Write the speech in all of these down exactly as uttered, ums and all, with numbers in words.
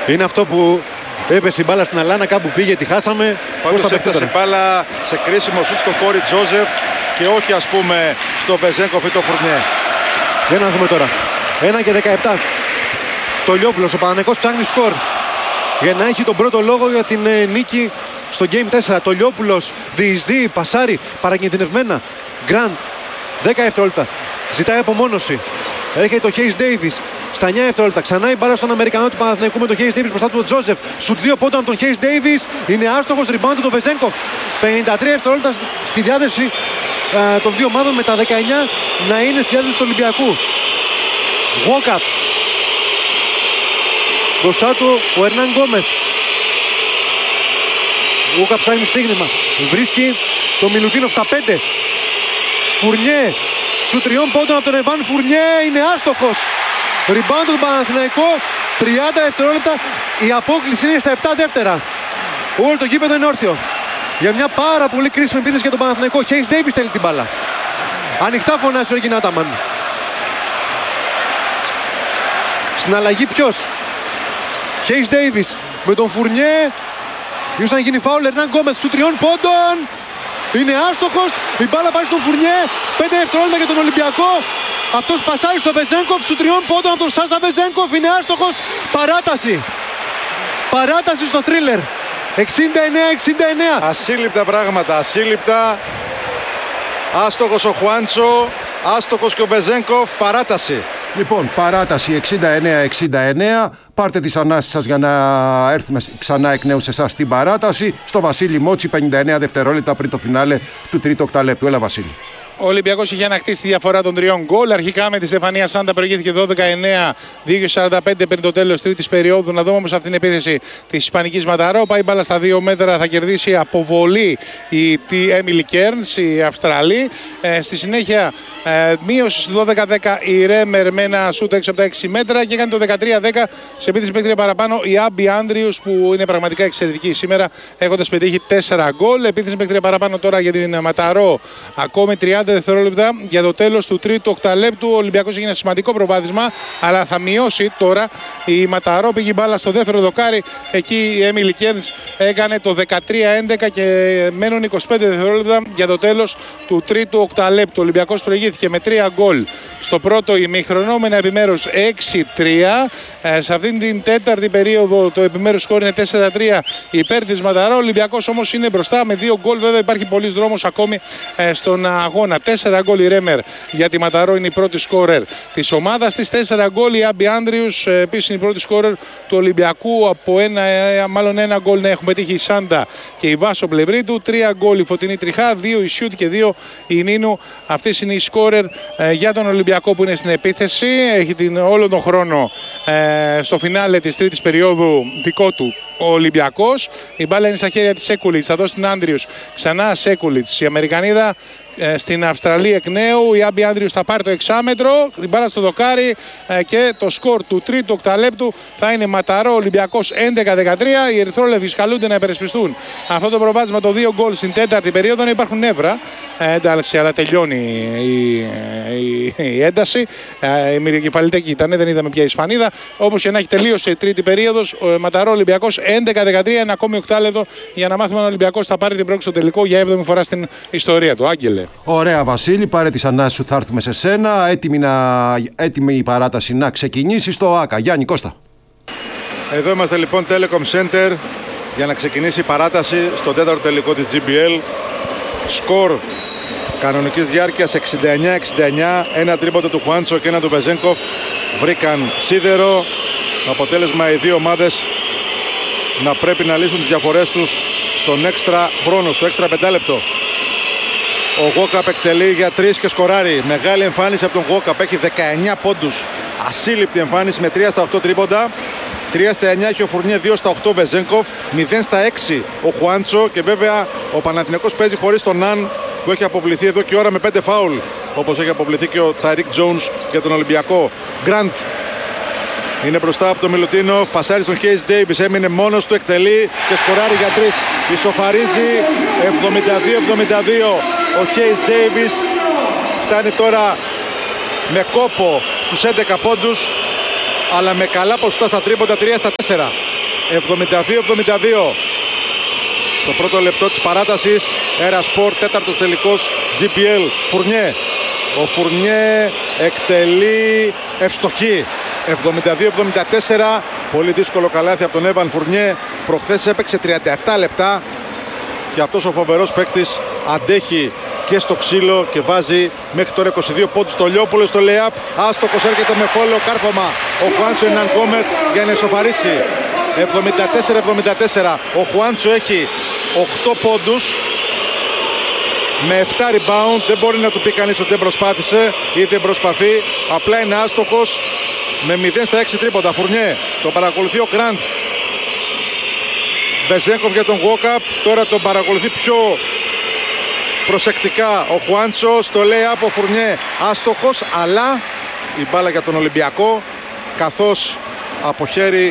Είναι αυτό που έπεσε η μπάλα στην αλάνα, κάπου πήγε, τη χάσαμε. Πάντως έφτασε η μπάλα σε κρίσιμο σουτ στον Κόρι Τζόζεφ και όχι ας πούμε στο Βεζένκοφ ή το Φουρνιέ. Για να δούμε τώρα. ένα και δεκαεπτά. Το Λιόπουλος, ο Παναθηναϊκός ψάχνει σκορ για να έχει τον πρώτο λόγο για την ε, νίκη στο Game τέσσερα. Το Λιόπουλος διεισδύει, πασάρει παρακινδυνευμένα. Γκραντ, δέκα δευτερόλεπτα. Ζητάει απομόνωση. Έρχεται το Hayes Davis. Στα εννιά δευτερόλεπτα ξανά η μπάλα στον Αμερικανό του Παναθηναϊκού με τον Hayes Davis μπροστά του Τζόζεφ. Σουτ δύο πόντων από τον Hayes Davis. Είναι άστοχος, rebound του Βεζένκοφ. πενήντα τρία δευτερόλεπτα στη διάθεση ε, των δύο ομάδων, με τα δεκαεννιά να είναι στη διάθεση του Ολυμπιακού. Walk-up. Μπροστά του ο Ερνάν Γκόμεθ. Walk-up ψάχνει στίγνημα. Βρίσκει το Μιλουτίνοφ στα πέντε. Φουρνιέ. Σου τριών πόντων από τον Εβάν Φουρνιέ. Είναι άστοχος. Rebound του Παναθηναϊκού. τριάντα δευτερόλεπτα. Η απόκληση είναι στα επτά δεύτερα. Όλο το γήπεδο είναι όρθιο. Για μια πάρα πολύ κρίσιμη επίθεση για τον Παναθηναϊκό. Hayes Davis θέλει την μπάλα. Ανοιχτά φωνάζει ο Ρέγκιν Άταμαν. Στην αλλαγή ποιος? Hayes Davis με τον Φουρνιέ. Ίσως να γίνει φάουλ. Ερνάν Γκόμεθ σου τριών πόντων. Είναι άστοχος. Η μπάλα πάει στον Φουρνιέ. πέντε δευτερόλεπτα για τον Ολυμπιακό. Αυτός πασάρει στο Βεζένκοφ. Σου τριών πόντων από τον Σάσα Βεζένκοφ. Είναι άστοχος. Παράταση. Παράταση στο θρίλερ. εξήντα εννέα εξήντα εννέα. Ασύλληπτα πράγματα. Ασύλληπτα. Άστοχος ο Χουάντσο. Άστοχος και ο Βεζένκοφ. Παράταση. Λοιπόν, παράταση εξήντα εννέα εξήντα εννέα. Πάρτε τις ανάσεις σας για να έρθουμε ξανά εκ νέου σε εσάς στην παράταση. Στο Βασίλη Μότσι, πενήντα εννέα δευτερόλεπτα πριν το φινάλε του τρίτου οκταλέπτου. Έλα, Βασίλη. Ο Ολυμπιακός είχε ανακτήσει τη διαφορά των τριών γκολ. Αρχικά με τη Στεφανία Σάντα προηγήθηκε δώδεκα εννέα, δύο σαράντα πέντε πριν το τέλος τρίτης περίοδου. Να δούμε όμως αυτήν την επίθεση της Ισπανικής Ματαρό. Πάει μπάλα στα δύο μέτρα, θα κερδίσει αποβολή η Έμιλι Κέρνς, η Αυστραλή. Ε, στη συνέχεια ε, μείωση στο δώδεκα δέκα η Ρέμερ με ένα σούτ έξω από τα έξι μέτρα και έκανε το δεκατρία δέκα σε επίθεση παίκτρια παραπάνω η Άμπι Άντριους, που είναι πραγματικά εξαιρετική σήμερα, έχοντας πετύχει τέσσερα γκολ. Επίθεση παίκτρια παραπάνω τώρα για την Ματαρό, ακόμη τριάντα δευτερόλεπτα για το τέλος του τρίτου οκταλέπτου. Ο Ολυμπιακός έχει ένα σημαντικό προβάδισμα, αλλά θα μειώσει τώρα η Ματαρό. Πήγε μπάλα στο δεύτερο δοκάρι. Εκεί η Έμιλι Κέρνς έκανε το δεκατρία έντεκα και μένουν είκοσι πέντε δευτερόλεπτα για το τέλος του τρίτου οκταλέπτου. Ο Ολυμπιακός προηγήθηκε με τρία γκολ στο πρώτο ημίχρονο με ένα επιμέρους έξι τρία. Ε, σε αυτήν την τέταρτη περίοδο το επιμέρους σκορ είναι τέσσερα τρία υπέρ της Ματαρό. Ο Ολυμπιακός όμως είναι μπροστά με δύο γκολ. Βέβαια υπάρχει πολλής δρόμος ακόμη ε, στον αγώνα. τέσσερα γκολ η Ρέμερ για τη Ματαρό, είναι η πρώτη σκόρερ της ομάδας της. τέσσερα γκολ η Άμπι Άντριους, ε, επίσης είναι η πρώτη σκόρερ του Ολυμπιακού. Από ένα, ε, μάλλον ένα γκολ να έχουν πετύχει η Σάντα και η Βάσο Πλευρίτου. τρία γκολ η Φωτεινή Τριχά, δύο η Σιούτ και δύο η Νίνου. Αυτές είναι οι σκόρερ ε, για τον Ολυμπιακό που είναι στην επίθεση. Έχει την, όλο τον χρόνο ε, στο φινάλε της τρίτης περίοδου δικό του ο Ολυμπιακός. Η μπάλα είναι στα χέρια της Σέκουλιτς, θα δώσει την Άντριους. Ξανά Σέκουλιτς, η Αμερικανίδα στην Αυστραλία εκ νέου. Η Άμπι Άντριους θα πάρει το εξάμετρο, την μπάλα στο δοκάρι και το σκορ του τρίτου οκταλέπτου θα είναι Ματαρό Ολυμπιακός έντεκα δεκατρία. Οι ερυθρόλευοι καλούνται να υπερασπιστούν αυτό το προβάδισμα, το δύο γκολ στην τέταρτη περίοδο. Να υπάρχουν νεύρα, ένταση, αλλά τελειώνει η, η, η ένταση. Η Μυρικεφαλιτέκη ήταν, δεν είδαμε πια η Ισπανίδα. Όπως και να έχει τελείωσε η τρίτη περίοδος, ο Ματαρό Ολυμπιακός έντεκα δεκατρία. Ένα ακόμη οκτάλεπτο για να μάθουμε αν ο Ολυμπιακός θα πάρει την πρόκληση στο τελικό για έβδομη φορά στην ιστορία του. Άγγελε. Ωραία, Βασίλη, πάρε τις ανάσεις σου, θα έρθουμε σε σένα. Έτοιμη, να... Έτοιμη η παράταση να ξεκινήσει στο ΆΚΑ. Γιάννη, Κώστα. Εδώ είμαστε λοιπόν Telecom Center για να ξεκινήσει η παράταση στο τέταρτο τελικό της τζι μπι ελ. Σκορ κανονικής διάρκειας εξήντα εννέα εξήντα εννέα. Ένα τρίποντο του Χουάντσο και ένα του Βεζένκοφ βρήκαν σίδερο. Το αποτέλεσμα οι δύο ομάδες να πρέπει να λύσουν τις διαφορές τους στον έξτρα χρόνο, στο έξτρα πεντάλεπτο. Ο Γόκαπ εκτελεί για τρεις και σκοράρει. Μεγάλη εμφάνιση από τον Γόκαπ. Έχει δεκαεννέα πόντους. Ασύλληπτη εμφάνιση με τρία στα οκτώ τρίποντα. τρία στα εννέα έχει ο Φουρνιέ, δύο στα οκτώ Βεζένκοφ. μηδέν στα έξι ο Χουάντσο. Και βέβαια ο Παναθηναϊκός παίζει χωρίς τον Ναν, που έχει αποβληθεί εδώ και ώρα με πέντε φάουλ. Όπως έχει αποβληθεί και ο Τάιρικ Τζόουνς για τον Ολυμπιακό. Γκραντ είναι μπροστά από τον Μιλουτίνοφ. Πασάρι στον Hayes Davis. Έμεινε μόνος του, εκτελεί και σκοράρει για τρεις. Ισοφαρίζει εβδομήντα δύο εβδομήντα δύο. Ο Hayes Davis φτάνει τώρα με κόπο στους έντεκα πόντους, αλλά με καλά ποσοστά στα τρίποντα, τρία στα τέσσερα. εβδομήντα δύο εβδομήντα δύο. Στο πρώτο λεπτό της παράτασης, Έρα Σπορ, τέταρτος τελικός τζι μπι ελ. Φουρνιέ. Ο Φουρνιέ εκτελεί ευστοχή. εβδομήντα δύο εβδομήντα τέσσερα. Πολύ δύσκολο καλάθι από τον Έβαν Φουρνιέ. Προχθές έπαιξε τριάντα επτά λεπτά. Και αυτός ο φοβερός παίκτης αντέχει και στο ξύλο και βάζει μέχρι τώρα είκοσι δύο πόντους. Το Λιόπουλο στο lay-up. Άστοχος, έρχεται με φόλο κάρφωμα ο Χουάντσο Ενάν Γκόμετ για να ισοφαρίσει. εβδομήντα τέσσερα εβδομήντα τέσσερα. Ο Χουάντσο έχει οκτώ πόντους με επτά rebound. Δεν μπορεί να του πει κανείς ότι δεν προσπάθησε ή δεν προσπαθεί. Απλά είναι άστοχος με μηδέν στα έξι τρίποντα. Φουρνιέ. Το παρακολουθεί ο Γκραντ. Βεζένκοφ για τον walk-up. Τώρα τον παρακολουθεί πιο προσεκτικά ο Χουάντσο. Στο lay-up ο Φουρνιέ άστοχος, αλλά η μπάλα για τον Ολυμπιακό, καθώς από χέρι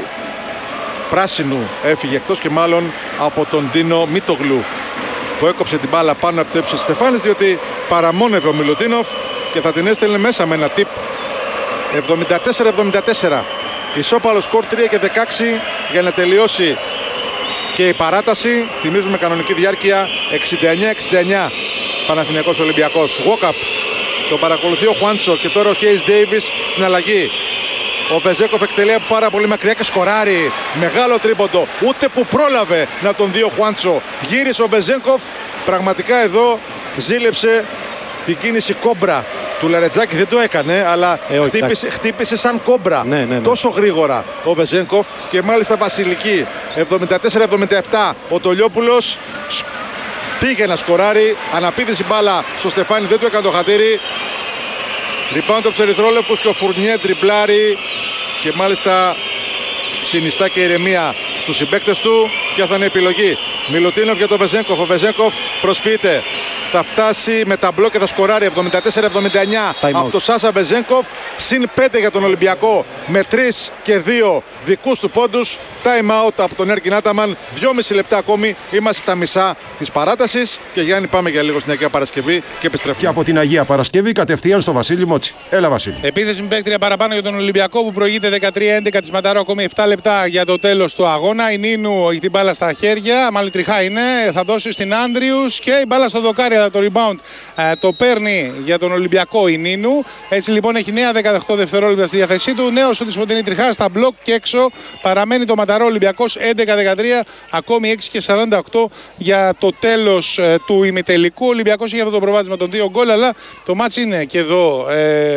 πράσινου έφυγε εκτός και μάλλον από τον Ντίνο Μίτογλου που έκοψε την μπάλα πάνω από το ύψος της Στεφάνης, διότι παραμόνευε ο Μιλουτίνοφ και θα την έστελνε μέσα με ένα τυπ. εβδομήντα τέσσερα εβδομήντα τέσσερα. Ισόπαλο σκορ τρία και δεκαέξι για να τελειώσει και η παράταση. Θυμίζουμε κανονική διάρκεια εξήντα εννιά εξήντα εννιά. Παναθηναϊκός Ολυμπιακός. Walk-up. Το παρακολουθεί ο Χουάντσο και τώρα ο Χέις Ντέιβις στην αλλαγή. Ο Βεζέκοφ εκτελεί από πάρα πολύ μακριά και σκοράρει. Μεγάλο τρίποντο. Ούτε που πρόλαβε να τον δει ο Χουάντσο. Γύρισε ο Βεζέκοφ. Πραγματικά εδώ ζήλεψε την κίνηση κόμπρα του Λαρετζάκη. Δεν το έκανε, αλλά ε, όχι, χτύπησε, χτύπησε σαν κόμπρα. Ναι, ναι, ναι. Τόσο γρήγορα ο Βεζέγκοφ και μάλιστα βασιλική. εβδομήντα τέσσερα εβδομήντα επτά. Ο Τολιόπουλος πήγε να σκοράρει. Αναπήδηση μπάλα στο Στεφάνι, δεν του έκανε το χατήρι. Rebound από τους Ερυθρόλευκους και ο Φουρνιέ τριπλάρει και μάλιστα συνιστά και ηρεμία στους συμπαίκτες του. Ποια θα είναι η επιλογή? Μιλουτίνοφ για τον Βεζέγκοφ. Ο Βεζέγκοφ προσποιείται. Θα φτάσει με ταμπλό και θα σκοράρει. εβδομήντα τέσσερα εβδομήντα εννιά από τον Σάσα Βεζέγκοφ. Συν πέντε για τον Ολυμπιακό με τρία και δύο δικούς του πόντους. Time out από τον Έρκιν Άταμαν. δυόμιση λεπτά ακόμη. Είμαστε στα μισά της παράτασης. Και Γιάννη, πάμε για λίγο στην Αγία Παρασκευή και επιστρέφουμε. Και από την Αγία Παρασκευή κατευθείαν στο Βασίλη Μότσι. Έλα, Βασίλη. Επίθεση με παίκτρια παραπάνω για τον Ολυμπιακό που προηγείται δεκατρία έντεκα της Ματαρό. Ακόμη επτά λεπτά για το τέλος του αγώνα. Η Νίνου έχει την μπάλα στα χέρια. Μάλλον τριχά είναι. Θα δώσει στην Άντριους και η μπάλα στο δοκάρι. Αλλά το rebound ε, το παίρνει για τον Ολυμπιακό η Νίνου. Έτσι λοιπόν έχει νέα δεκαοκτώ δευτερόλεπτα στη διάθεσή του. Νέος ότι φωτεινή τριχά στα μπλοκ και έξω. Παραμένει το Ματαρό Ολυμπιακός έντεκα δεκατρία. Ακόμη έξι και σαράντα οκτώ για το τέλος ε, του ημιτελικού. Ο Ολυμπιακός έχει αυτό το προβάδισμα των δύο γκολ. Αλλά το μάτς είναι και εδώ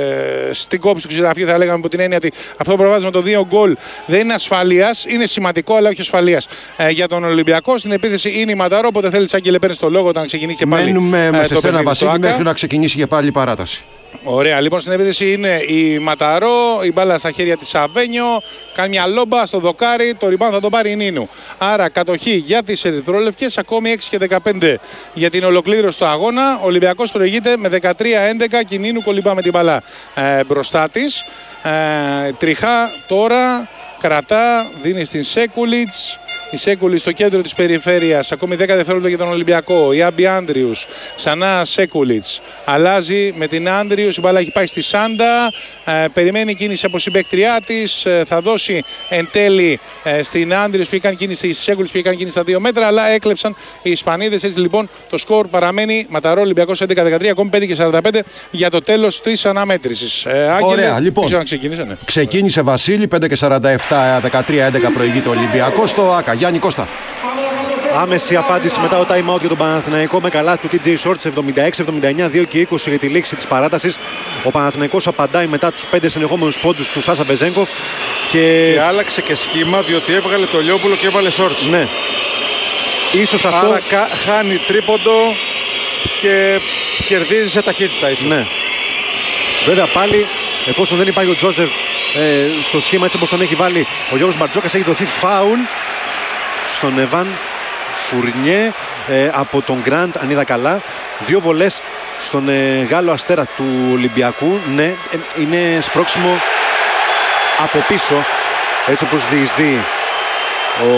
ε, στην κόψη του ξηραφιού. Θα λέγαμε από την έννοια ότι αυτό το προβάδισμα των δύο γκολ δεν είναι ασφαλείας. Είναι σημαντικό, αλλά όχι ασφαλείας ε, για τον Ολυμπιακό. Στην επίθεση είναι η Ματαρό. Οπότε θέλει Τσάκη παίρνει το λόγο όταν ξεκινήσει και πάλι. Μένουμε ε, σε σένα, Βασίλη, μέχρι να ξεκινήσει και πάλι η παράταση. Ωραία, λοιπόν στην επίθεση είναι η Ματαρό, η μπάλα στα χέρια της Σαβένιο, κάνει μια λόμπα στο δοκάρι, το rebound θα τον πάρει η Νίνου. Άρα κατοχή για τις Ερυθρόλευκες, ακόμη έξι και δεκαπέντε για την ολοκλήρωση του αγώνα. Ο Ολυμπιακός προηγείται με δεκατρία έντεκα και η Νίνου κολυμπά με την μπάλα ε, μπροστά της. Ε, τριχά τώρα, κρατά, δίνει στην Σέκουλιτς. Η Σέκουλιτς στο κέντρο της περιφέρειας, ακόμη δέκα δευτερόλεπτα για τον Ολυμπιακό. Η Άμπι Άντριους, ξανά Σέκουλιτς. Αλλάζει με την Άντριους, η μπάλα έχει πάει στη Σάντα. Ε, περιμένει κίνηση από συμπαίκτριά της. Ε, θα δώσει εν τέλει ε, στην Άντριους που έκανε κίνηση, στη Σέκουλιτς που έκανε κίνηση στα δύο μέτρα. Αλλά έκλεψαν οι Ισπανίδες. Έτσι λοιπόν το σκορ παραμένει Ματαρό Ολυμπιακός έντεκα δεκατρία, ακόμη πέντε και σαράντα πέντε για το τέλος της αναμέτρησης. Ε, Άγγελε, ωραία, λοιπόν. ξέρω αν ξεκίνησε, ναι. Ξεκίνησε Βασίλη, πέντε και σαράντα επτά, δεκατρία έντεκα προηγείται ο Ολυμπιακός στο ΆΚΑ. Γιάννη Κώστα. Άμεση απάντηση μετά το time out για τον Παναθηναϊκό με καλάθι του τι τζέι Shorts εβδομήντα έξι εβδομήντα εννιά, δύο και είκοσι για τη λήξη της παράτασης. Ο Παναθηναϊκός απαντάει μετά τους πέντε συνεχόμενους πόντους του Σάσα Βεζέγκοφ και... και άλλαξε και σχήμα διότι έβγαλε το Λιόπουλο και έβαλε Shorts. Ναι. Ίσως αυτό... Άρα χάνει τρίποντο και κερδίζει σε ταχύτητα ίσως. Ναι. Βέβαια πάλι εφόσον δεν υπάρχει ο Τζόσεφ ε, στο σχήμα έτσι όπως τον έχει βάλει ο Γιώργος Μπαρτζόκας, έχει δοθεί φάουλ στον Εβάν Φουρνιέ ε, από τον Γκραντ, αν είδα καλά. Δύο βολές στον ε, Γάλλο Αστέρα του Ολυμπιακού. Ναι, ε, είναι σπρώξιμο από πίσω, έτσι όπως διεισδύει ο,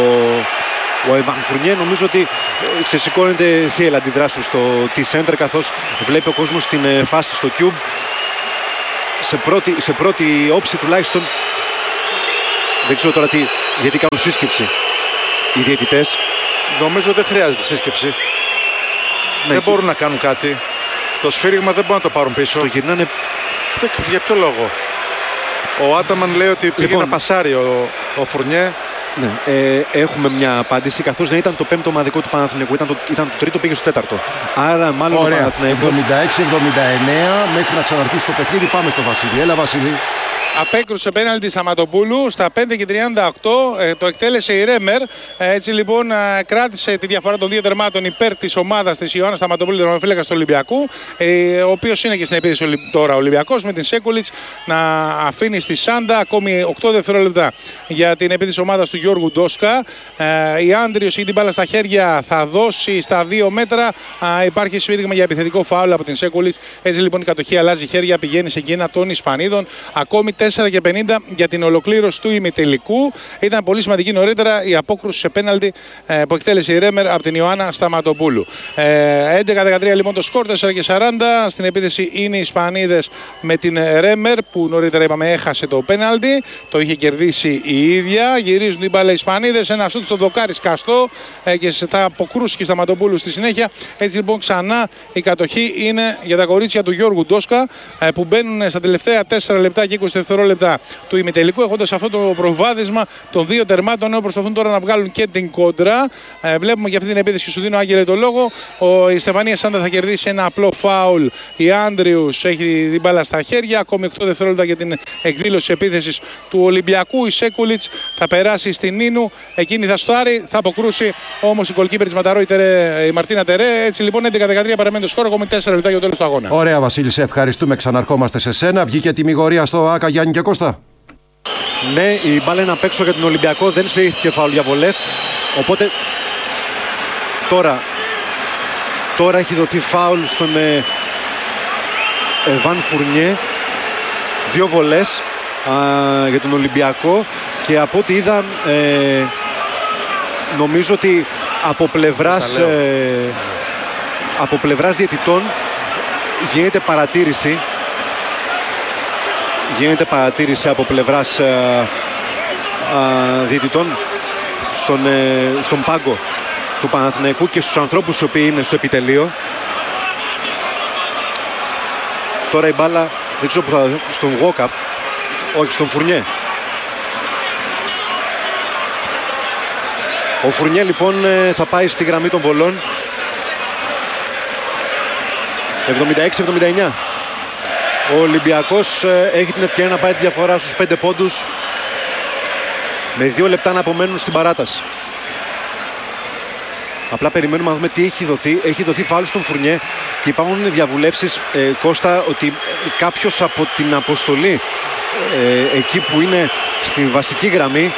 ο Εβάν Φουρνιέ. Νομίζω ότι ε, ξεσηκώνεται θύελα αντιδράσου στο T-Center, καθώς βλέπει ο κόσμος την ε, φάση στο Cube. Σε πρώτη, σε πρώτη όψη τουλάχιστον, δεν ξέρω τώρα τι, γιατί κάνουν σύσκεψη οι διαιτητές. Νομίζω δεν χρειάζεται σύσκεψη. Ναι, δεν και... μπορούν να κάνουν κάτι. Το σφύριγμα δεν μπορούν να το πάρουν πίσω. Το γυρνάνε. Δεν... Για ποιο λόγο? Ο Άταμαν λέει ότι πήγε Λοιπόν, να πασάρει ο, ο Φουρνιέ. Ναι, ε, έχουμε μια απάντηση, καθώς δεν ήταν το πέμπτο ομαδικό του Παναθηναϊκού, ήταν το, ήταν το τρίτο, πήγε στο τέταρτο. Άρα μάλλον Ωραία. ο Παναθηναϊκός... εβδομήντα έξι εβδομήντα εννέα μέχρι να ξαναρχίσει το παιχνίδι. Πάμε στο Βασίλη. Έλα Βασίλη. Απέκρουσε πέναλτι Σταματοπούλου στα πέντε και τριάντα οκτώ, ε, το εκτέλεσε η Ρέμερ. Ε, έτσι λοιπόν ε, κράτησε τη διαφορά των δύο τερμάτων υπέρ της ομάδας της Ιωάννα Σταματοπούλου, τερματοφύλακας του Ολυμπιακού, ε, ο οποίος είναι και στην επίθεση τώρα ο Ολυμπιακός, με την Σέκουλιτς να αφήνει στη Σάντα ακόμη οκτώ δευτερόλεπτα για την επίθεση ομάδας του Γιώργου Ντόσκα. Ε, η Άντριος έχει την μπάλα στα χέρια, θα δώσει στα δύο μέτρα. Ε, υπάρχει σφύριγμα για επιθετικό φάουλ από την Σέκουλιτς. Έτσι λοιπόν η κατοχή αλλάζει χέρια, πηγαίνει σε εκείνα των Ισπανίδων. Ακόμη τέσσερα και πενήντα για την ολοκλήρωση του ημιτελικού. Ήταν πολύ σημαντική νωρίτερα η απόκρουση σε πέναλτι ε, που εκτέλεσε η Ρέμερ από την Ιωάννα Σταματοπούλου. Ε, έντεκα δεκατρία λοιπόν το σκορ, τέσσερα και σαράντα. Στην επίθεση είναι οι Ισπανίδες με την Ρέμερ που νωρίτερα είπαμε έχασε το πέναλτι. Το είχε κερδίσει η ίδια. Γυρίζουν την μπάλα οι Ισπανίδες. Ένα σούτ στο δοκάρι σκαστό ε, και θα αποκρούσει και Σταματοπούλου στη συνέχεια. Έτσι λοιπόν ξανά η κατοχή είναι για τα κορίτσια του Γιώργου Ντόσκα ε, που μπαίνουν στα τελευταία τέσσερα λεπτά και είκοσι δευτερόλεπτα του ημιτελικού, έχοντας αυτό το προβάδισμα των δύο τερμάτων. Ενώ προσπαθούν τώρα να βγάλουν και την κόντρα. Ε, βλέπουμε για αυτή την επίθεση και σου δίνω, Άγγελε, το λόγο. Ο, η Στεφανία Σάντα θα κερδίσει ένα απλό φάουλ. Η Άντριους έχει την μπάλα στα χέρια. Ακόμη οκτώ δευτερόλεπτα για την εκδήλωση επίθεσης του Ολυμπιακού. Η Σέκουλιτς θα περάσει στην Νίνου. Εκείνη θα στάρει, θα αποκρούσει όμως η γκολκίπερ της Ματαρό, η, Τερέ, η Μαρτίνα Τερέ. Έτσι λοιπόν έντεκα δεκατρία παραμένει το σκορ. Ακόμη τέσσερα λεπτά για το τέλος του αγώνα. Ωραία, Βασίλη, σε ευχαριστούμε. Ξαναρχόμαστε σε σένα. Βγήκε τιμιγορία στο ΑΚΑ Γιάννη και Κώστα. Ναι, η μπάλα είναι απ' έξω για τον Ολυμπιακό, δεν σφυρίχθηκε φάουλ για βολές. Οπότε τώρα, τώρα έχει δοθεί φάουλ στον ε, ε, Βαν Φουρνιέ. Δύο βολές α, για τον Ολυμπιακό και από ό,τι είδα ε, νομίζω ότι από πλευράς, ε, από πλευράς διαιτητών γίνεται παρατήρηση. Γίνεται παρατήρηση από πλευράς α, α, διαιτητών στον, ε, στον πάγκο του Παναθηναϊκού και στους ανθρώπους οι οποίοι είναι στο επιτελείο. Τώρα η μπάλα δεν ξέρω που θα δει, στον Γόκαπ, όχι στον Φουρνιέ. Ο Φουρνιέ λοιπόν θα πάει στη γραμμή των βολών. εβδομήντα έξι εβδομήντα εννέα. Ο Ολυμπιακός έχει την ευκαιρία να πάει τη διαφορά στους πέντε πόντους με δύο λεπτά να απομένουν στην παράταση. Απλά περιμένουμε να δούμε τι έχει δοθεί. Έχει δοθεί φάουλ στον Φουρνιέ και υπάρχουν διαβουλεύσεις, ε, Κώστα, ότι κάποιος από την αποστολή ε, εκεί που είναι στη βασική γραμμή,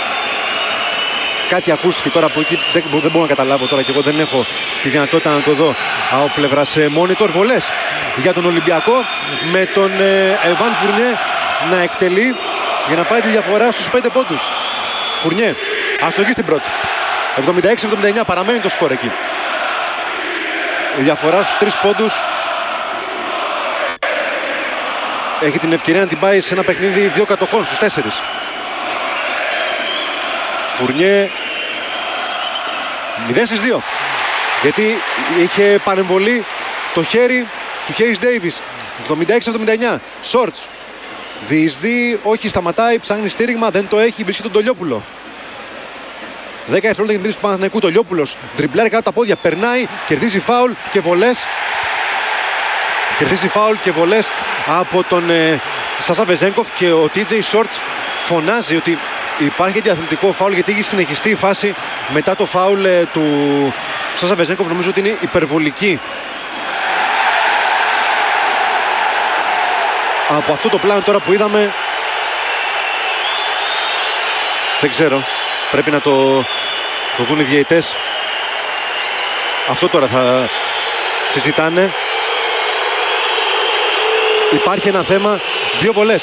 κάτι ακούστηκε τώρα από εκεί, δεν, δεν μπορώ να καταλάβω τώρα και εγώ δεν έχω τη δυνατότητα να το δω από πλευράς ε, monitor. Βολές για τον Ολυμπιακό με τον Βαν ε, Φουρνιέ να εκτελεί για να πάει τη διαφορά στους πέντε πόντους. Φουρνιέ, αστοχή στην πρώτη. εβδομήντα έξι εβδομήντα εννέα, παραμένει το σκορ εκεί. Η διαφορά στους τρεις πόντους. Έχει την ευκαιρία να την πάει σε ένα παιχνίδι δύο κατοχών στους τέσσερις. Φουρνιέ μηδέν στις δύο. Γιατί είχε παρεμβολή το χέρι του Χέις Ντέιβις. εβδομήντα έξι εβδομήντα εννέα. Σόρτς. Διεισδύει, όχι, σταματάει, ψάχνει στήριγμα, δεν το έχει, βρίσκει τον Τολιόπουλο. δέκα δευτερόλεπτα για την επίθεση του Παναθηναϊκού. Τολιόπουλος τριμπλάρει κάτω τα πόδια, περνάει, κερδίζει φάουλ και βολές. Κερδίζει φάουλ και βολές από τον ε, Σάσα Βεζένκοφ και ο τι τζέι Σόρτς φωνάζει ότι υπάρχει διαθλητικό φάουλ γιατί έχει συνεχιστεί η φάση μετά το φάουλ ε, του Σάσα Βεζένκοφ. Νομίζω ότι είναι υπερβολική. Από αυτό το πλάνο τώρα που είδαμε, δεν ξέρω, πρέπει να το, το δουν οι διαιτητές. Αυτό τώρα θα συζητάνε. Υπάρχει ένα θέμα, δύο βολές.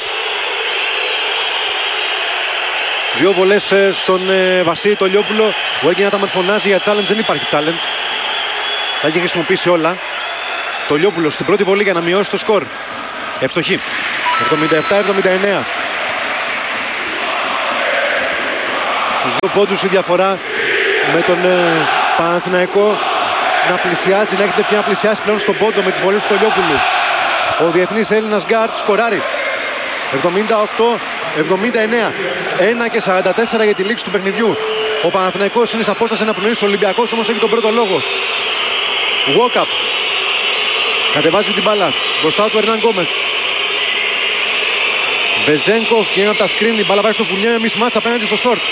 Δύο βολές στον ε, Βασίλη Τολιόπουλο. Ο Έγκυνα τα φωνάζει για challenge, δεν υπάρχει challenge. Θα έχει χρησιμοποιήσει όλα. Τολιόπουλος στην πρώτη βολή για να μειώσει το σκορ. Ευστοχή. εβδομήντα επτά εβδομήντα εννέα. Στους δύο πόντους η διαφορά με τον ε, Παναθηναϊκό να πλησιάζει, να έχετε πια πλησιάσει πλέον στον πόντο με τις βολές του Στολιόπουλου. Ο διεθνής Έλληνας γκάρτ σκοράρει. εβδομήντα οκτώ εβδομήντα εννέα. ένα και σαράντα τέσσερα για τη λήξη του παιχνιδιού. Ο Παναθηναϊκός είναι σε απόσταση να πνοήσει. Ο Ολυμπιακός όμως έχει τον πρώτο λόγο. Walkup. Κατεβάζει την μπάλα. Μπροστά του Ερνάν Γκόμεθ. Βεζένκοφ βγαίνει από τα σκριν. Η μπάλα πάει στο Φουρνιέ με μισμάτς απέναντι στο Σόρτς.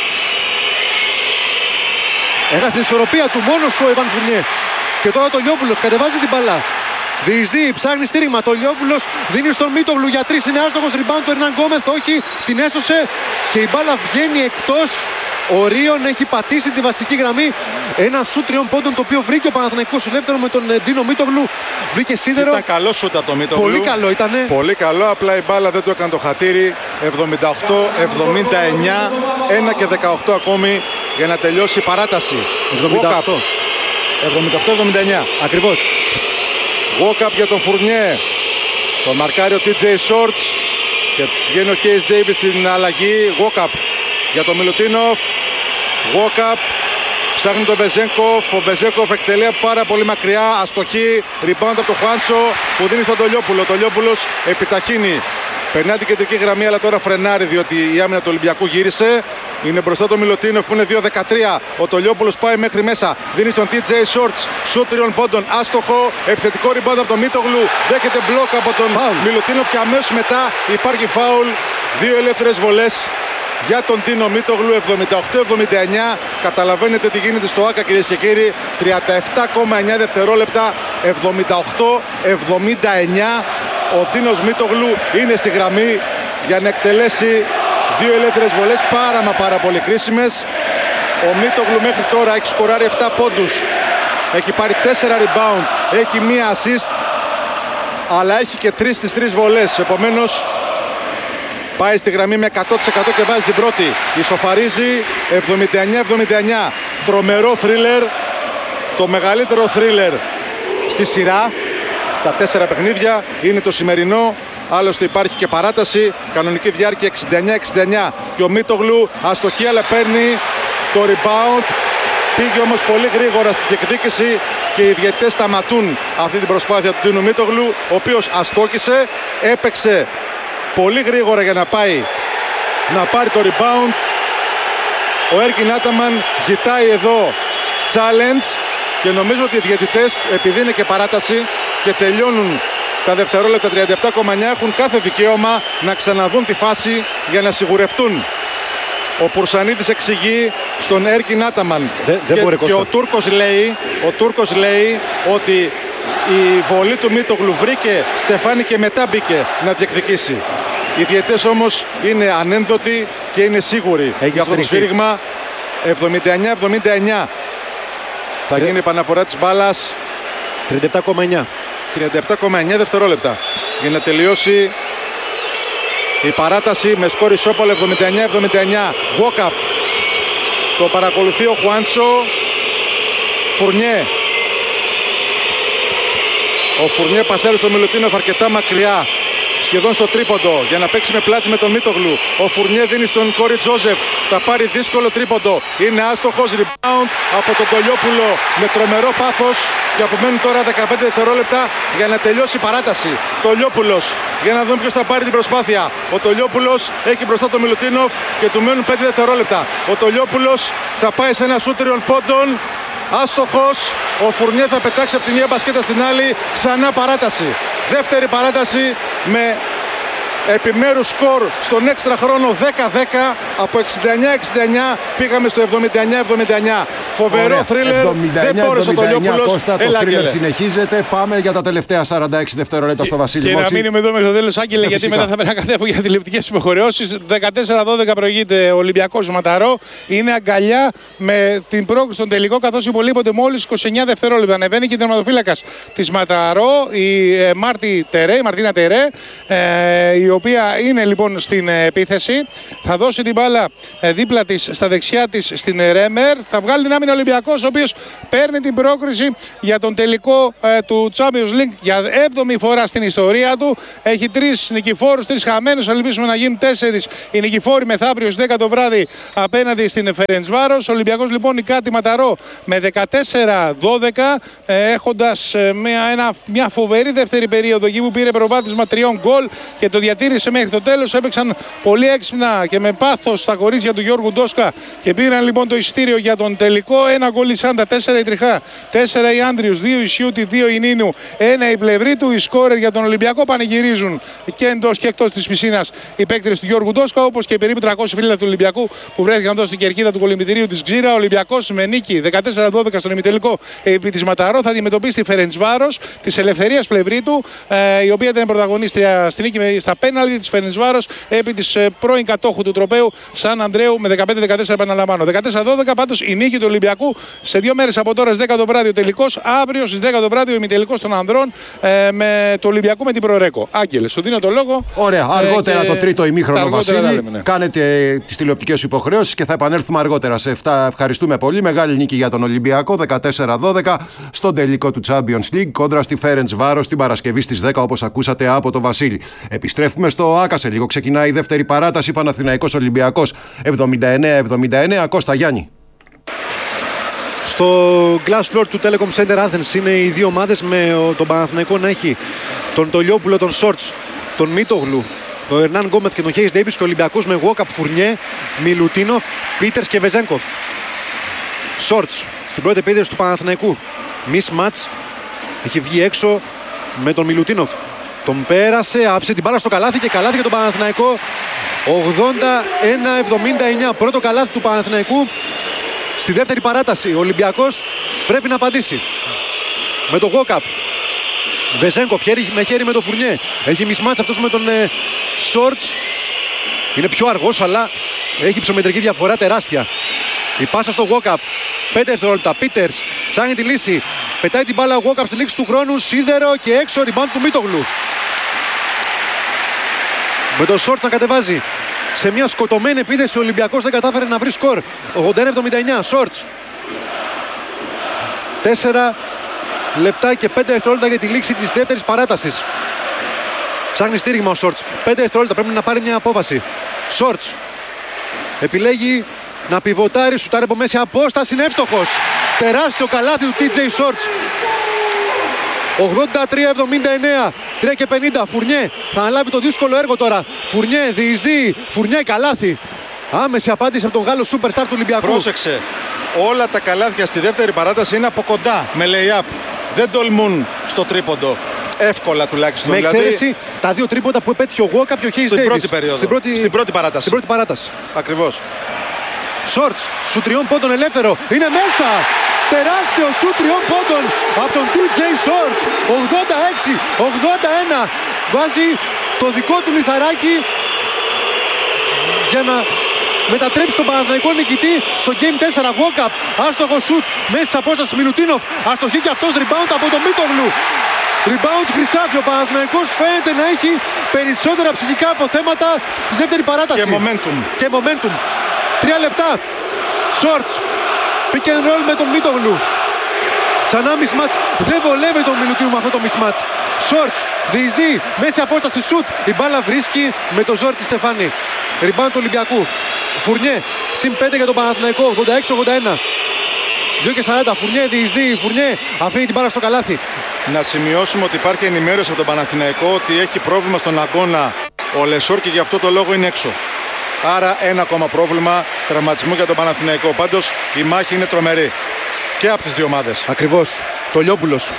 Έχασε την ισορροπία του μόνος του ο Ιβάν Φουρνιέ. Και τώρα το Λιόπουλος κατεβάζει την μπάλα. Διεισδύει, ψάχνει στήριγμα. Το Λιόπουλος δίνει στον Μίτογλου για τρεις. Είναι άστοχος rebound του Ερνάν Γκόμεθ. Όχι, την έσωσε και η μπάλα βγαίνει εκτός. Ο Ρίον έχει πατήσει τη βασική γραμμή. Ένα σουτ τριών πόντων το οποίο βρήκε ο Παναθηναϊκός ελεύθερο με τον Ντίνο Μίτογλου. Βρήκε σίδερο. Ήταν καλό σουτ από το Μίτογλου. Πολύ καλό ήτανε. Πολύ καλό, απλά η μπάλα δεν το έκανε το χατήρι. εβδομήντα οκτώ εβδομήντα εννέα. ένα και δεκαοκτώ ακόμη για να τελειώσει η παράταση. εβδομήντα οκτώ εβδομήντα εννέα. Ακριβώς. Walkup για τον Φουρνιέ. Τον μαρκάρει ο τι τζέι Shorts. Και βγαίνει ο Hayes Davis στην αλλαγή. Walkup για τον Μιλουτίνοφ. Walkup. Ψάχνει τον Βεζένκοφ. Ο Βεζένκοφ εκτελεί πάρα πολύ μακριά. Αστοχή. Rebound από τον Χουάντσο που δίνει στον Τολιόπουλο. Ο Τολιόπουλος επιταχύνει. Περνάει την κεντρική γραμμή, αλλά τώρα φρενάρει διότι η άμυνα του Ολυμπιακού γύρισε. Είναι μπροστά το Μιλουτίνοφ που είναι δύο δεκατρία. Ο Τολιόπουλος πάει μέχρι μέσα. Δίνει στον τι τζέι Shorts. Σουτ τριών πόντων. Άστοχο. Επιθετικό rebound από τον Μίτογλου. Δέχεται μπλοκ από τον Μιλουτίνοφ και αμέσως μετά υπάρχει φάουλ. Δύο ελεύθερες βολές για τον Τίνο Μίτογλου. εβδομήντα οκτώ εβδομήντα εννέα. Καταλαβαίνετε τι γίνεται στο ΆΚΑ, κυρίες και κύριοι. τριάντα επτά κόμμα εννέα δευτερόλεπτα. εβδομήντα οκτώ εβδομήντα εννέα. Ο Τίνος Μίτογλου είναι στη γραμμή για να εκτελέσει δύο ελεύθερες βολές πάρα μα πάρα πολύ κρίσιμες. Ο Μίτογλου μέχρι τώρα έχει σκοράρει επτά πόντους. Έχει πάρει τέσσερα rebound. Έχει μία assist. Αλλά έχει και τρεις στις τρεις βολές. Επομένως πάει στη γραμμή με εκατό τοις εκατό και βάζει την πρώτη. Ισοφαρίζει εβδομήντα εννέα εβδομήντα εννέα. Τρομερό θρίλερ. Το μεγαλύτερο θρίλερ στη σειρά. Στα τέσσερα παιχνίδια είναι το σημερινό. Άλλωστε υπάρχει και παράταση. Κανονική διάρκεια εξήντα εννέα εξήντα εννέα. Και ο Μίτογλου αστοχή, αλλά παίρνει το rebound. Πήγε όμως πολύ γρήγορα στην διεκδίκηση και οι διαιτητές σταματούν αυτή την προσπάθεια του Τίνου Μίτογλου, ο οποίος αστόχησε, έπαιξε πολύ γρήγορα για να πάει να πάρει το rebound. Ο Έρκιν Άταμαν ζητάει εδώ challenge και νομίζω ότι οι διαιτητές, επειδή είναι και παράταση και τελειώνουν τα δευτερόλεπτα τριάντα επτά κόμμα εννέα, έχουν κάθε δικαίωμα να ξαναδούν τη φάση για να σιγουρευτούν. Ο Πουρσανίδης εξηγεί στον Έρκιν Άταμαν δεν, δεν και, μπορεί, και ο Τούρκος λέει, ο Τούρκος λέει ότι η βολή του Μίτογλου βρήκε στεφάνι και μετά μπήκε να διεκδικήσει. Οι διαιτητές όμως είναι ανένδοτοι και είναι σίγουροι Έχει για αυτό το σφύριγμα. εβδομήντα εννέα εβδομήντα εννέα. Θα γίνει επαναφορά της μπάλας. τριάντα επτά κόμμα εννέα. τριάντα επτά κόμμα εννέα δευτερόλεπτα για να τελειώσει η παράταση με σκόρ ισόπαλο εβδομήντα εννέα εβδομήντα εννέα. Walkup. Το παρακολουθεί ο Χουάντσο. Φουρνιέ. Ο Φουρνιέ πασάρει στο Μιλουτίνοφ αρκετά μακριά, σχεδόν στο τρίποντο, για να παίξει με πλάτη με τον Μίτογλου. Ο Φουρνιέ δίνει στον Κόρι Τζόζεφ. Θα πάρει δύσκολο τρίποντο. Είναι άστοχος. Rebound από τον Τολιόπουλο με τρομερό πάθος. Και απομένουν τώρα δεκαπέντε δευτερόλεπτα για να τελειώσει η παράταση. Τολιόπουλος. Για να δούμε ποιος θα πάρει την προσπάθεια. Ο Τολιόπουλος έχει μπροστά τον Μιλουτίνοφ και του μένουν πέντε δευτερόλεπτα. Ο Τολιόπουλος θα πάει σε ένα σούτ τριών πόντων. Άστοχος. Ο Φουρνιέ θα πετάξει από τη μία μπασκέτα στην άλλη. Ξανά παράταση. Δεύτερη παράταση με επιμέρους σκορ στον έξτρα χρόνο δέκα δέκα. Από εξήντα εννέα εξήντα εννέα πήγαμε στο εβδομήντα εννέα εβδομήντα εννέα. Φοβερό θρίλερ. Δεν μπόρεσε ο Τολιόπουλος. Κώστα, το θρίλερ συνεχίζεται. Πάμε για τα τελευταία σαράντα έξι δευτερόλεπτα στο Βασίλη Και, και να μείνουμε εδώ μέχρι το τέλος, Άγγελε, γιατί φυσικά. μετά θα πρέπει να κατέβω για τηλεοπτικές υποχρεώσεις. δεκατέσσερα δώδεκα προηγείται ο Ολυμπιακός Ματαρό. Είναι αγκαλιά με την πρόκληση στον τελικό, καθώς υπολείπονται μόλις είκοσι εννέα δευτερόλεπτα. Ανεβαίνει και η τερματοφύλακας της Ματαρό, η ε, Μάρτι Τερέ, η Μαρτίνα Τερέ, ε, η οποία είναι λοιπόν στην επίθεση. Θα δώσει την μπάλα δίπλα της, στα δεξιά της στην Ρέμερ. Θα βγάλει την άμυνα ο Ολυμπιακός, ο οποίος παίρνει την πρόκριση για τον τελικό ε, του Champions League για έβδομη φορά στην ιστορία του. Έχει τρεις νικηφόρους, τρεις χαμένους. Θα ελπίσουμε να γίνουν τέσσερις οι νικηφόροι μεθαύριο στις δέκα το βράδυ απέναντι στην Φερεντσβάρος. Ο Ολυμπιακός λοιπόν νικά τη Ματαρό με δεκατέσσερα δώδεκα, ε, έχοντας ε, μια, ένα, μια φοβερή δεύτερη περίοδο εκεί που πήρε προβάδισμα τριών γκολ και το διατήρησε μέχρι το τέλος. Έπαιξαν πολύ έξυπνα και με πάθος τα κορίτσια του Γιώργου Ντόσκα και πήραν λοιπόν το εισιτήριο για τον τελικό. Ένα γκολ η Σάντα, τέσσερα η Τριχά, τέσσερα η Άντριους, δύο η Σιούτη, δύο η Νίνου, ένα η Πλευρή του. Οι σκόρερ για τον Ολυμπιακό πανηγυρίζουν και εντός και εκτός της πισίνας οι παίκτες του Γιώργου Ντόσκα, όπως και περίπου τριακόσιοι φίλοι του Ολυμπιακού που βρέθηκαν εδώ στην κερκίδα του κολυμβητηρίου της Ξύρα. Ο Ολυμπιακός με νίκη δεκατέσσερα δώδεκα στον ημιτελικό επί της Ματαρό θα αντιμετωπίσει τη Φερεντσβάρος της Ελευθερίας Πλευρίτου, ε, η οποία ήταν πρωταγωνίστρια στην νίκη στα πέναλτι της Φερεντσβάρος επί της ε, πρώην κατόχου του τροπαίου Σαν Ανδρέου με δεκαπέντε δεκατέσσερα, επαναλαμβάνω. δεκατέσσερα δώδεκα πάντως η νίκη του Ολυμπιακού σε δύο μέρες από τώρα στις δέκα το βράδυ ο τελικός. Αύριο στις δέκα το βράδυ ο ημιτελικός των ανδρών ε, με το Ολυμπιακού με την Προρέκο. Άγγελε, σου δίνω το λόγο. Ωραία, αργότερα ε, το τρίτο ημίχρονο, Βασίλη. Λέμε, ναι. Κάνετε τις τηλεοπτικές υποχρεώσεις και θα επανέλθουμε αργότερα σε αυτά. Ευχαριστούμε πολύ. Μεγάλη νίκη για τον Ολυμπιακό, δεκατέσσερα δώδεκα στον τελικό του Champions League κόντρα στη Φερεντσβάρος την Παρασκευή στις δέκα, όπως ακούσατε από τον Βασίλη. Επιστρέφουμε στο Άκα σε λίγο. Ξεκινάει η δεύτερη παράταση. Παναθηναϊκός Ολυμπιακός εβδομήντα εννέα εβδομήντα εννέα. Κώστα, Γιάννη. Στο glass floor του Telecom Center Athens είναι οι δύο ομάδες, με τον Παναθηναϊκό να έχει τον Τολιόπουλο, τον Σόρτς, τον Μίτογλου, τον Ερνάν Γκόμεθ και τον Χέις Ντέιβις, και ο Ολυμπιακός με Γουόκαπ, Φουρνιέ, Μιλουτίνοφ, Πίτερς και Βεζένκοφ. Σόρτς στην πρώτη επίθεση του Παναθηναϊκού. Μις Μάτς έχει βγει έξω με τον Μιλουτίνοφ. Τον πέρασε, άψε την μπάλα στο καλάθι και καλάθι για τον Παναθηναϊκό. ογδόντα ένα εβδομήντα εννέα. Πρώτο καλάθι του Παναθηναϊκού στη δεύτερη παράταση. Ο Ολυμπιακός πρέπει να απαντήσει με τον Γουόκαπ. Βεζένκοφ χέρι με χέρι με τον Φουρνιέ. Έχει μισμάτς αυτός με τον ε, Σόρτς. Είναι πιο αργός, αλλά έχει ψωμετρική διαφορά τεράστια. Η πάσα στο Γουόκαπ. πέντε δευτερόλεπτα. Πίτερς ψάχνει τη λύση. Πετάει την μπάλα ο Γουόκαπ στη λήξη του χρόνου. Σίδερο και έξω. Rebound του Μίτογλου. Με τον Σόρτς να κατεβάζει. Σε μια σκοτωμένη επίθεση ο Ολυμπιακός δεν κατάφερε να βρει σκορ. ογδόντα ένα εβδομήντα εννέα. Σόρτς. τέσσερα λεπτά και πέντε δευτερόλεπτα για τη λήξη της δεύτερης παράτασης. Ψάχνει στήριγμα ο Σόρτς. πέντε δευτερόλεπτα, πρέπει να πάρει μια απόφαση. Σόρτς επιλέγει να πιβοτάρει, σουτάρει από μέση απόσταση, είναι εύστοχος. Τεράστιο καλάθι του τι τζέι Σόρτς. ογδόντα τρία εβδομήντα εννέα, τρία και πενήντα. Φουρνιέ θα αναλάβει το δύσκολο έργο τώρα. Φουρνιέ διεισδύει, Φουρνιέ καλάθι. Άμεση απάντηση από τον Γάλλο σούπερστάρ του Ολυμπιακού. Πρόσεξε, όλα τα καλάθια στη δεύτερη παράταση είναι από κοντά, με lay-up. Δεν τολμούν στο τρίποντο. Εύκολα τουλάχιστον. Με δηλαδή, εξαίρεση τα δύο τρίποτα που επέτυχε ο Γουόκαπ και ο Χέις στην Ντέιβις. πρώτη περίοδο. Στην πρώτη, στην πρώτη παράταση. Στην πρώτη παράταση. Ακριβώς. Σόρτς, σου τριών πόντων ελεύθερο. Είναι μέσα! Τεράστιο σου τριών πόντων από τον τι τζέι Σόρτς. ογδόντα έξι ογδόντα ένα. Βάζει το δικό του λιθαράκι για να μετατρέψει τον Παναθηναϊκό νικητή στο Game τέσσερα. Γουόκαπ, άστοχο σουτ μέσα στις απόστασης Μιλουτίνοφ. Αστοχή και αυτός, rebound από τον Μίτογλου. Rebound Χρυσάφι. Ο Παναθηναϊκός φαίνεται να έχει περισσότερα ψυχικά αποθέματα στη δεύτερη παράταση. Και momentum. Και momentum. Τρία λεπτά. Σόρτς. Pick and roll με τον Μίτογλου. Ξανά mismatch. Δεν βολεύει τον Μιλουτίνου με αυτό το mismatch. Σόρτς. Διεισδύει. Μέση απόσταση σουτ. Η μπάλα βρίσκει με το ζόρι της Στεφάνη. Rebound του Ολυμπιακού. Φουρνιέ. Συν πέντε για τον Παναθηναϊκό. ογδόντα έξι ογδόντα ένα. δύο και σαράντα. Φουρνιέ διεισδύει. Φουρνιέ αφήνει την μπάλα στο καλάθι. Να σημειώσουμε ότι υπάρχει ενημέρωση από τον Παναθηναϊκό ότι έχει πρόβλημα στον αγώνα ο Λεσόρ και γι' αυτό το λόγο είναι έξω. Άρα ένα ακόμα πρόβλημα τραυματισμού για τον Παναθηναϊκό. Πάντως η μάχη είναι τρομερή και από τις δύο ομάδες. Ακριβώς. Τολιόπουλος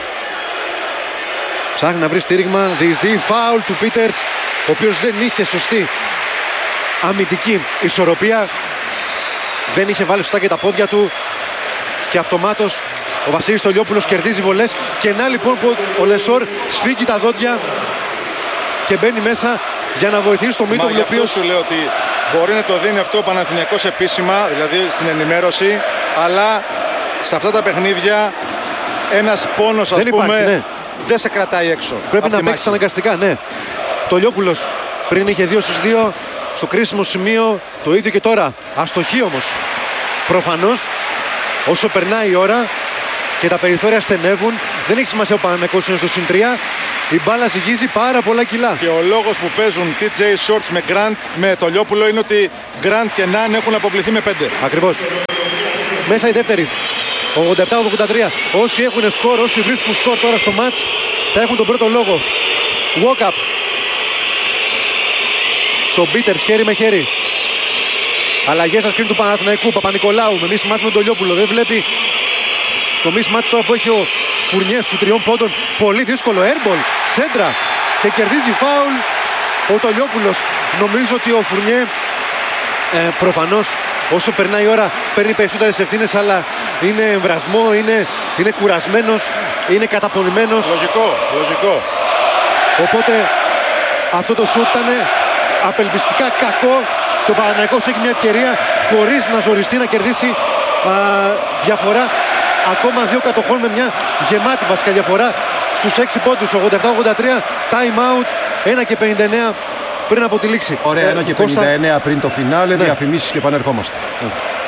ψάχνει να βρει στήριγμα. Διεισδύει. Φάουλ του Πίτερς, ο οποίος δεν είχε σωστή αμυντική ισορροπία. Δεν είχε βάλει σωστά και τα πόδια του και αυτομάτως ο Βασίλης Τολιόπουλος κερδίζει βολές. Και να λοιπόν που ο Λεσόρ σφίγγει τα δόντια και μπαίνει μέσα για να βοηθήσει τον Μίτογλου. Μα γι' αυτό σου λέω ότι μπορεί να το δίνει αυτό ο Παναθηναϊκός επίσημα, δηλαδή στην ενημέρωση, αλλά σε αυτά τα παιχνίδια ένας πόνος, ας δεν πούμε, υπάρχει, ναι. δεν σε κρατάει έξω. Πρέπει να παίξει αναγκαστικά, ναι. Τολιόπουλος Πριν είχε δύο στους δύο στο κρίσιμο σημείο, το ίδιο και τώρα. Αστοχή όμως. Προφανώς όσο περνάει η ώρα και τα περιθώρια στενεύουν, δεν έχει σημασία ο Παναθηναϊκός είναι στο συν τρία. Η μπάλα ζυγίζει πάρα πολλά κιλά. Και ο λόγος που παίζουν τι τζέι Shorts με Grant με το Λιόπουλο είναι ότι Grant και Ναν έχουν αποπληθεί με πέντε. Ακριβώς. Μέσα η δεύτερη. ογδόντα επτά ογδόντα τρία. Όσοι έχουν σκορ, όσοι βρίσκουν σκορ τώρα στο μάτς, θα έχουν τον πρώτο λόγο. Walk up. Στον Πίτερ, χέρι με χέρι. Αλλαγές στα σκριν του Παναθηναϊκού. Παπα-Νικολάου με μίσ μάτς με τον Λιόπουλο. Δεν βλέπει το μίσ μάτς τώρα που έχει ο Φουρνιέ σου τριών πόντων. Πολύ δύσκολο airball. Σέντρα. Και κερδίζει φάουλ ο Τολιόπουλος. Νομίζω ότι ο Φουρνιέ ε, προφανώς όσο περνάει η ώρα παίρνει περισσότερες ευθύνες, αλλά είναι εμβρασμό, είναι, είναι κουρασμένος, είναι καταπονημένος. Λογικό, λογικό. Οπότε αυτό το σουτ ήταν απελπιστικά κακό. Το Παναθηναϊκός έχει μια ευκαιρία χωρίς να ζοριστεί να κερδίσει α, διαφορά ακόμα δύο κατοχών με μια γεμάτη βασικά διαφορά στους έξι πόντους. ογδόντα επτά ογδόντα τρία, time out, ένα και πενήντα εννέα πριν από τη λήξη. Ωραία, ένα και πενήντα εννέα πριν το φινάλε, ναι. Διαφημίσεις και επανερχόμαστε. Ναι.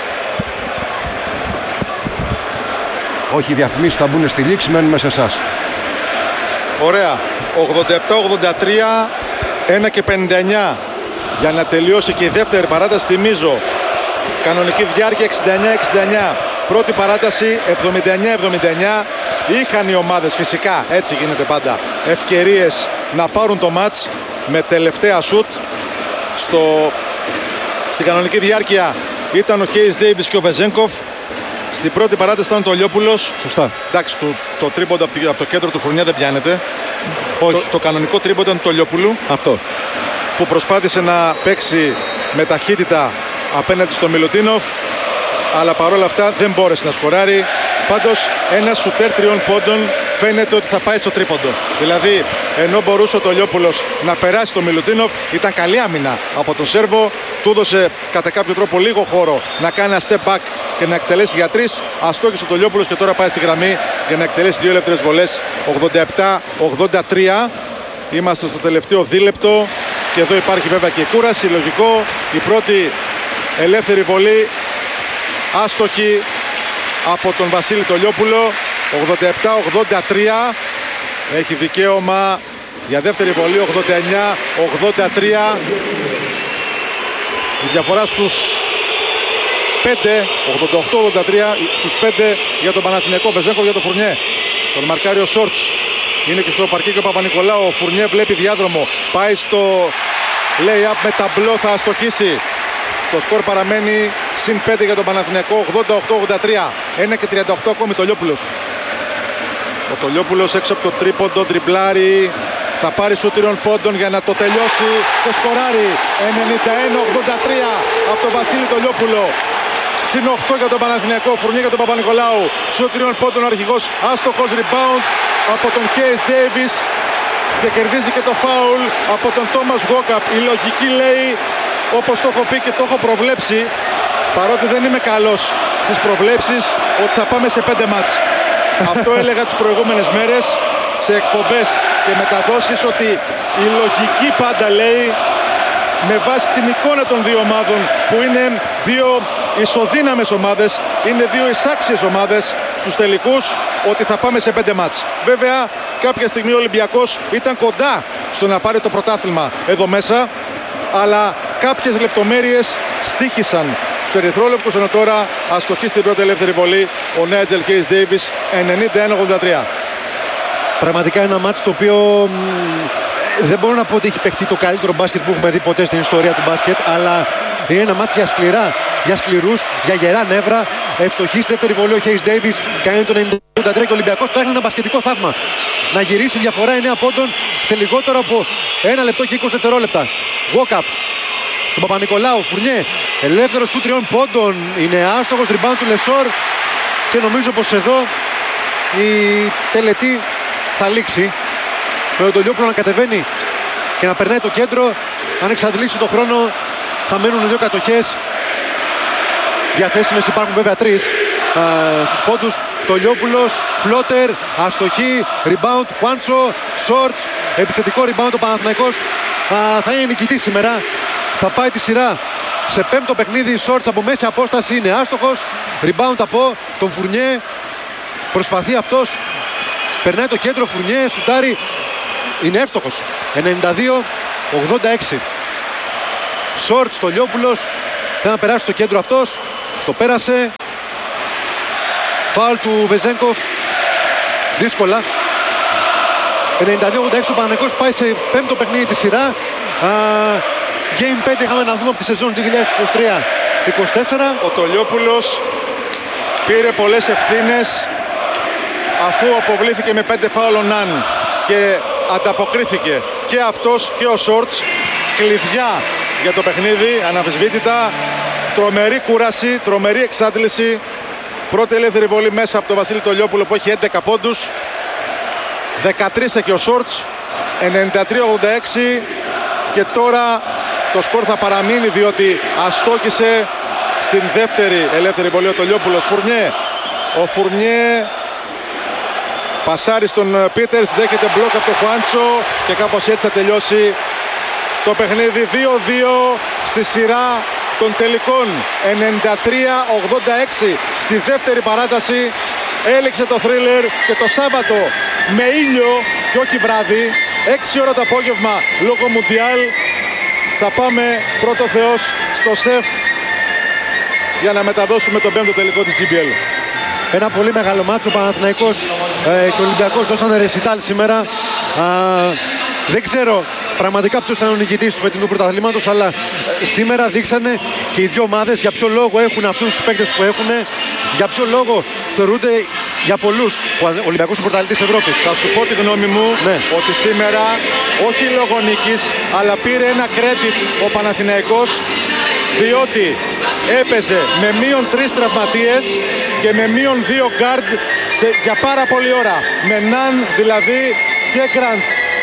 Όχι, οι διαφημίσεις θα μπουν στη λήξη, μένουμε σε εσάς. Ωραία, ογδόντα επτά ογδόντα τρία, ένα και πενήντα εννέα για να τελειώσει και η δεύτερη παράταση. Θυμίζω, κανονική διάρκεια εξήντα εννέα εξήντα εννέα, πρώτη παράταση εβδομήντα εννέα εβδομήντα εννέα. Είχαν οι ομάδες, φυσικά έτσι γίνεται πάντα, ευκαιρίες να πάρουν το μάτς με τελευταία σουτ. Στο... Στην κανονική διάρκεια ήταν ο Χέις Ντέιβις και ο Βεζένκοφ. Στην πρώτη παράταση ήταν το Λιόπουλος. Σωστά. Εντάξει, το, το τρίποντο από, από το κέντρο του Φουρνιά δεν πιάνεται. Το, το κανονικό τρίποντο ήταν το Λιόπουλου. Αυτό. Που προσπάθησε να παίξει με ταχύτητα απέναντι στο Μιλουτίνοφ, αλλά παρόλα αυτά δεν μπόρεσε να σκοράρει. Πάντως ένα σουτέρ τριών πόντων φαίνεται ότι θα πάει στο τρίποντο. Δηλαδή, ενώ μπορούσε ο Τολιόπουλος να περάσει το Μιλουτίνοφ, ήταν καλή άμυνα από τον Σέρβο. Του έδωσε κατά κάποιο τρόπο λίγο χώρο να κάνει ένα step back και να εκτελέσει για τρεις. Αστόχησε ο Τολιόπουλος και τώρα πάει στη γραμμή για να εκτελέσει δύο ελεύθερες βολές. ογδόντα επτά ογδόντα τρία. Είμαστε στο τελευταίο δίλεπτο και εδώ υπάρχει βέβαια και η κούραση. Λογικό. Η πρώτη ελεύθερη βολή άστοχη από τον Βασίλη Τολιόπουλο. ογδόντα επτά ογδόντα τρία. Έχει δικαίωμα για δεύτερη βολή. ογδόντα εννέα ογδόντα τρία. Η διαφορά στους πέντε. ογδόντα οκτώ ογδόντα τρία στους πέντε για τον Παναθηναϊκό. Βεζένκο για τον Φουρνιέ. Τον Μαρκάριο Σόρτς. Είναι και στο παρκή και ο Παπα-Νικολάου. Ο Φουρνιέ βλέπει διάδρομο. Πάει στο lay-up με ταμπλό. Θα αστοχίσει. Το σκορ παραμένει συν πέντε για τον Παναθηναϊκό. ογδόντα οκτώ ογδόντα τρία. ένα και τριάντα οκτώ ακόμη Τολιόπουλος. Ο Τολιόπουλος έξω από το τρίποντο τριπλάρει. Θα πάρει σου τριών πόντων για να το τελειώσει. Το σκοράρει. ενενήντα ένα ογδόντα τρία από τον Βασίλη Τολιόπουλο. Συν οκτώ για τον Παναθηναϊκό. Φουρνιέ για τον Παπα-Νικολάου. Σου τριών πόντων ο αρχηγός. Άστοχος rebound από τον Χέις Ντέιβις. Και κερδίζει και το φάουλ από τον Τόμας Γουόκαπ. Η λογική λέει, όπως το έχω πει και το έχω προβλέψει, παρότι δεν είμαι καλός στις προβλέψεις, ότι θα πάμε σε πέντε μάτς. Αυτό έλεγα τις προηγούμενες μέρες σε εκπομπές και μεταδόσεις, ότι η λογική πάντα λέει, με βάση την εικόνα των δύο ομάδων, που είναι δύο ισοδύναμες ομάδες, είναι δύο εισάξιες ομάδες στους τελικούς, ότι θα πάμε σε πέντε μάτς. Βέβαια, κάποια στιγμή ο Ολυμπιακός ήταν κοντά στο να πάρει το πρωτάθλημα εδώ μέσα, αλλά κάποιες λεπτομέρειες στοίχησαν στους ερυθρόλευκους, ενώ τώρα αστοχεί στην πρώτη ελεύθερη βολή ο Νάιτζελ Χέις Ντέιβις. ενενήντα ένα ογδόντα τρία. Πραγματικά ένα μάτς το οποίο μ, δεν μπορώ να πω ότι έχει παιχτεί το καλύτερο μπάσκετ που έχουμε δει ποτέ στην ιστορία του μπάσκετ, αλλά είναι ένα μάτς για σκληρά, για σκληρούς, για γερά νεύρα. Ευστοχή στη δεύτερη βολή ο Χέις Ντέιβις, κάνει το ενενήντα ογδόντα τρία και ο Ολυμπιακός φτιάχνει ένα μπασκετικό θαύμα. Να γυρίσει διαφορά εννέα πόντων σε λιγότερο από ένα λεπτό και είκοσι δευτερόλεπτα. Walk up στον Παπα-Νικολάου. Φουρνιέ, ελεύθερο σου τριών πόντων. Είναι άστοχος, rebound του Λεσόρ. Και νομίζω πως εδώ η τελετή θα λήξει. Με τον Τολιόπουλο να κατεβαίνει και να περνάει το κέντρο. Αν εξαντλήσει το χρόνο θα μένουν δύο κατοχές. Διαθέσιμες υπάρχουν βέβαια τρεις α, στους πόντους. Τολιόπουλος, φλότερ, αστοχή, rebound, Χουάντσο, Σόρτς, επιθετικό rebound ο Παναθηναϊκός α, θα είναι νικητής σήμερα. Θα πάει τη σειρά σε πέμπτο παιχνίδι. Σόρτς από μέση απόσταση, είναι άστοχος. Rebound από τον Φουρνιέ. Προσπαθεί αυτός. Περνάει το κέντρο, Φουρνιέ, σουτάρει. Είναι εύστοχος. ενενήντα δύο ογδόντα έξι. Σόρτς, Στολιόπουλος. Δεν θα περάσει το κέντρο αυτός. Το πέρασε. Φάουλ του Βεζένκοφ. Δύσκολα. ενενήντα δύο ογδόντα έξι ο Παναθηναϊκός πάει σε πέμπτο παιχνίδι τη σειρά. Α, Game πέντε είχαμε να δούμε από τη σεζόν δύο χιλιάδες είκοσι τρία είκοσι τέσσερα. Ο Τολιόπουλος πήρε πολλές ευθύνες αφού αποβλήθηκε με πέντε φάουλ ο Ναν και ανταποκρίθηκε και αυτός και ο Σόρτς. Κλειδιά για το παιχνίδι, αναμφισβήτητα. Τρομερή κούραση, τρομερή εξάντληση. Πρώτη ελεύθερη βολή μέσα από τον Βασίλη Τολιόπουλο που έχει έντεκα πόντους. δεκατρία και ο Σόρτς. ενενήντα τρία ογδόντα έξι. Και τώρα το σκορ θα παραμείνει διότι αστόχησε στην δεύτερη ελεύθερη βολή ο Τολιόπουλος. Φουρνιέ. Ο Φουρνιέ πασάρει στον Πίτερς, δέχεται μπλοκ από τον Χουάντσο και κάπως έτσι θα τελειώσει το παιχνίδι. Δύο δύο στη σειρά των τελικών. ενενήντα τρία ογδόντα έξι στη δεύτερη παράταση. Έληξε το θρίλερ και το Σάββατο με ήλιο και όχι βράδυ. έξι ώρα το απόγευμα λόγω Μουντιάλ. Θα πάμε πρώτο Θεός στο ΣΕΦ για να μεταδώσουμε τον πέμπτο τελικό της τζι μπι ελ. Ένα πολύ μεγάλο μάτσο. Ο Παναθηναϊκός ε, και ο Ολυμπιακός δώσανε ρεσιτάλ σήμερα. Α, δεν ξέρω πραγματικά ποιος ήταν ο νικητής του φετινού πρωταθλήματος, αλλά ε, σήμερα δείξανε και οι δύο ομάδες για ποιο λόγο έχουν αυτούς τους παίκτες που έχουν, για ποιο λόγο θεωρούνται για πολλούς ο Ολυμπιακός ο πρωταθλητής Ευρώπης. Θα σου πω τη γνώμη μου, ναι, ότι σήμερα όχι λόγω νίκης, αλλά πήρε ένα credit ο Παναθηναϊκός διότι έπαιζε με μείον τρεις τραυματίες και με μείον δύο γκάρντ για πάρα πολλή ώρα. Με Ναν δηλαδή και Γκραντ.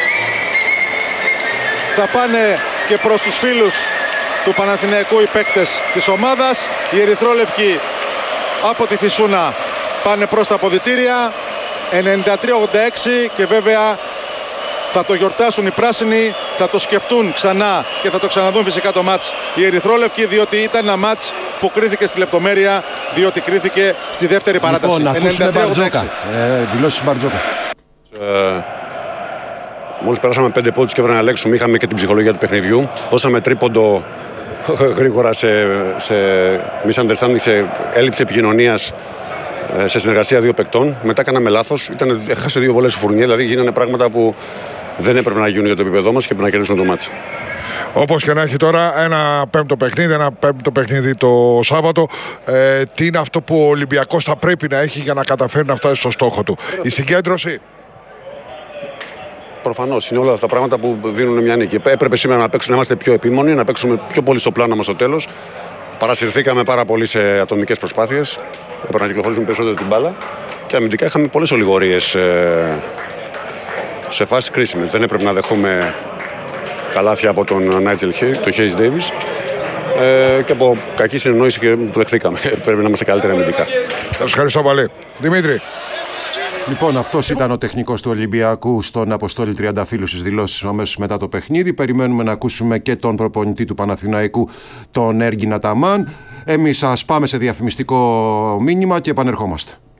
Θα πάνε και προς τους φίλους του Παναθηναϊκού οι παίκτες της ομάδας. Οι ερυθρόλευκοι από τη Φυσούνα πάνε προς τα αποδυτήρια. ενενήντα τρία ογδόντα έξι και βέβαια θα το γιορτάσουν οι πράσινοι, θα το σκεφτούν ξανά και θα το ξαναδούν φυσικά το μάτς οι ερυθρόλευκοι, διότι ήταν ένα μάτς που κρίθηκε στη λεπτομέρεια, διότι κρίθηκε στη δεύτερη παράταση. Λοιπόν, ακούσουμε Μπαρτζόκα. Ε, δηλώσεις Μπαρτζόκα. Ε, μόλις περάσαμε πέντε πόντους και έπρεπε να ελέγξουμε, είχαμε και την ψυχολογία του παιχνιδιού. Δώσαμε τρίποντο γρήγορα σε, σε misunderstanding, σε έλλειψη επικοινωνίας, σε συνεργασία δύο παικτών. Μετά κάναμε λάθος. Ήταν, έχασε δύο βολές στο Φουρνιέ, δηλαδή γίνανε πράγματα που δεν έπρεπε να γίνουν για το επίπεδό μας και πρέπει να κερδίσουν το μάτς. Όπως και να έχει τώρα ένα πέμπτο παιχνίδι, ένα πέμπτο παιχνίδι το Σάββατο. Ε, τι είναι αυτό που ο Ολυμπιακός θα πρέπει να έχει για να καταφέρει να φτάσει στο στόχο του? Η συγκέντρωση. Προφανώς είναι όλα αυτά τα πράγματα που δίνουν μια νίκη. Έπρεπε σήμερα να παίξουμε, να είμαστε πιο επίμονοι, να παίξουμε πιο πολύ στο πλάνο μας στο τέλος. Παρασυρθήκαμε πάρα πολύ σε ατομικές προσπάθειες. Έπρεπε να κυκλοφορήσουμε περισσότερο την μπάλα. Και αμυντικά είχαμε πολλές ολιγορίες ε, σε φάσεις κρίσιμες. Δεν έπρεπε να δεχθούμε καλάθια από τον Νάιτζελ Χέι, τον Χέις Ντέιβις. Ε, και από κακή συνεννόηση και το δεχθήκαμε. Πρέπει να είμαστε καλύτεροι αμυντικά. Σας ευχαριστώ πολύ. Δημήτρη. Λοιπόν, αυτός ήταν ο τεχνικός του Ολυμπιακού στον Αποστόλη Τριανταφύλου στις δηλώσεις αμέσως μετά το παιχνίδι. Περιμένουμε να ακούσουμε και τον προπονητή του Παναθηναϊκού, τον Έργιν Αταμάν. Εμείς ας πάμε σε διαφημιστικό μήνυμα και επανερχόμαστε.